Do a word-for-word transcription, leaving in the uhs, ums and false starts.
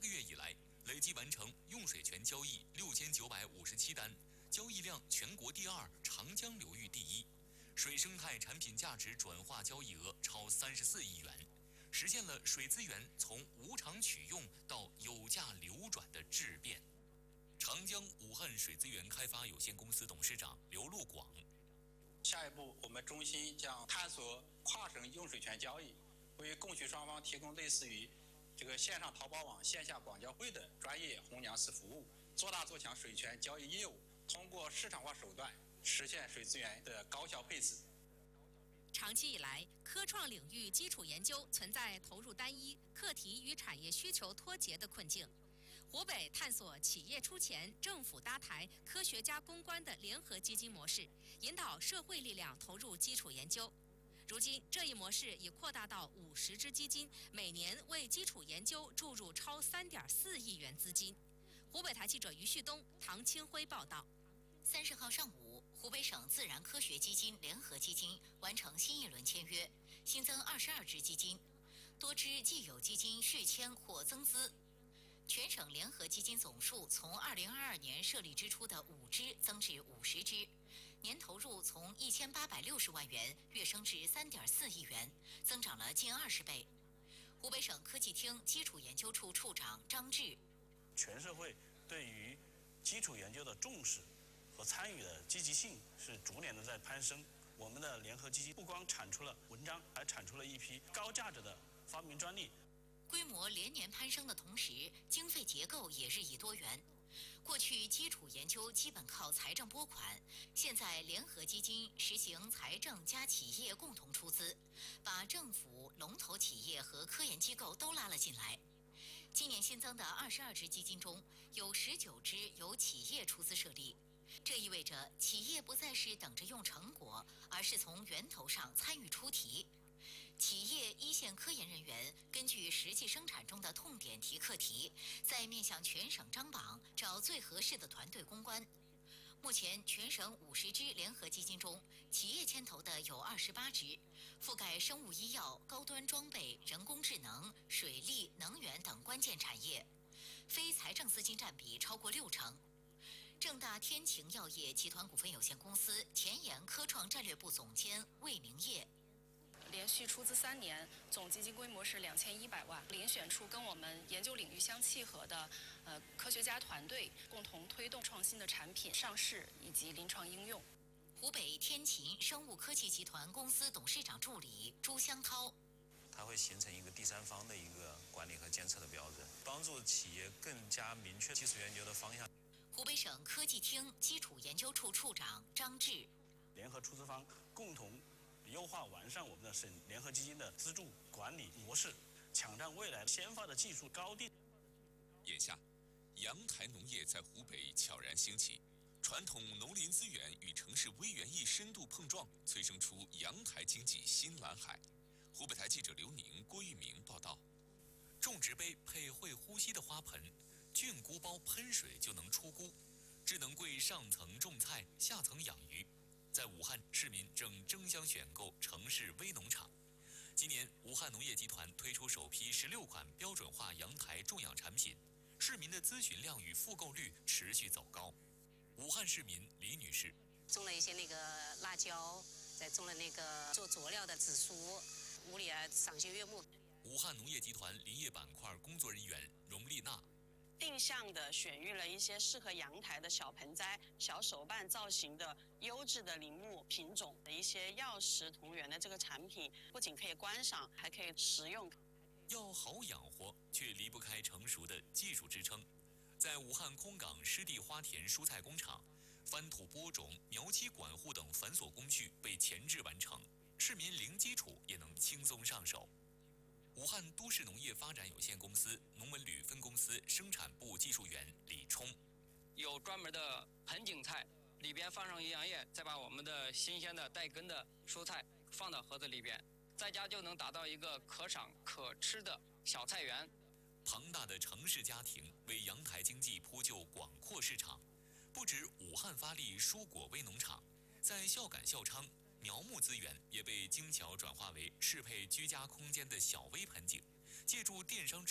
个月以来，累计完成用水权交易六千九百五十七单，交易量全国第二，长江流域第一。水生态产品价值转化交易额超三十四亿元，实现了水资源从无偿取用到有价流转的质变。长江武汉水资源开发有限公司董事长刘路广。 下一步，我们中心将探索跨省用水权交易，为供需双方提供类似于这个线上淘宝网、线下广交会的专业红娘式服务，做大做强水权交易业务，通过市场化手段实现水资源的高效配置。 长期以来，科创领域基础研究存在投入单一、课题与产业需求脱节的困境。湖北探索企业出钱、政府搭台、科学家攻关的联合基金模式，引导社会力量投入基础研究。如今，这一模式已扩大到五十只基金，每年为基础研究注入超三点四亿元资金。湖北台记者于旭东、唐清辉报道。 三十号上午，湖北省自然科学基金联合基金完成新一轮签约，新增二十二只基金，多支既有基金续签或增资。全省联合基金总数从二零二二年设立之初的五支增至五十支，年投入从一千八百六十万元跃升至三点四亿元，增长了近二十倍。湖北省科技厅基础研究处处长张志， 全社会对于基础研究的重视和参与的积极性是逐年的在攀升。我们的联合基金不光产出了文章，还产出了一批高价值的发明专利。 规模连年攀升的同时，经费结构也日益多元。过去基础研究基本靠财政拨款，现在联合基金实行财政加企业共同出资，把政府、龙头企业和科研机构都拉了进来。今年新增的二十二只基金中，有十九只由企业出资设立。这意味着企业不再是等着用成果，而是从源头上参与出题。企业一线科研人员根据实际生产中的痛点提课题，再面向全省张榜，找最合适的团队攻关。目前，全省五十支联合基金中，企业牵头的有二十八支，覆盖生物医药、高端装备、人工智能、水利、能源等关键产业，非财政资金占比超过六成。正大天晴药业集团股份有限公司前沿科创战略部总监魏明业。 连续出资三年，总基金规模是两千一百万，遴选出跟我们研究领域相契合的呃科学家团队，共同推动创新的产品上市以及临床应用。 湖北天晴生物科技集团公司董事长助理朱香涛， 它会形成一个第三方的一个管理和监测的标准，帮助企业更加明确基础研究的方向。 湖北省科技厅基础研究处处长张志， 联合出资方共同优化完善我们的省联合基金的资助管理模式，抢占未来先发的技术高地。 眼下，阳台农业在湖北悄然兴起，传统农林资源与城市微园艺深度碰撞，催生出阳台经济新蓝海。湖北台记者刘宁、郭玉明报道。种植杯配会呼吸的花盆，菌菇包喷水就能出菇，智能柜上层种菜，下层养鱼。在武汉，市民正争相选购城市微农场。今年，武汉农业集团推出首批十六款标准化阳台种养产品，市民的咨询量与复购率持续走高。武汉市民李女士种了一些那个辣椒，再种了那个做佐料的紫苏，屋里啊赏心悦目。 武汉农业集团林业板块工作人员荣丽娜。 定向的选育了一些适合阳台的小盆栽、小手办造型的优质的林木品种的一些药食同源的这个产品，不仅可以观赏，还可以食用。 要好养活，却离不开成熟的技术支撑。在武汉空港湿地花田蔬菜工厂，翻土播种、苗期管护等繁琐工序被前置完成，市民零基础也能轻松上手。武汉都市农业发展有限公司农文旅分公司生产部技术员李冲， 有专门的盆景菜，里边放上营养液，再把我们的新鲜的带根的蔬菜放到盒子里边，在家就能达到一个可赏可吃的小菜园。 庞大的城市家庭为阳台经济铺就广阔市场，不止武汉发力蔬果微农场，在孝感孝昌，苗木资源也被精巧转化为适配居家空间的小微盆景，借助电商